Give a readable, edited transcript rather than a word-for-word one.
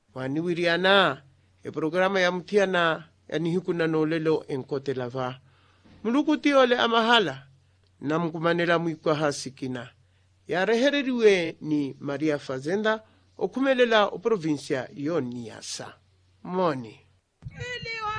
Waniwiriana, programa ya mtiana, yanihikuna nolelo enkote lava. Mulukuti ole amahala, na mkumanela mwikwa hasikina. Ya rehereriwe ni Maria Fazenda, okumelela o provincia yo Niassa. Moni.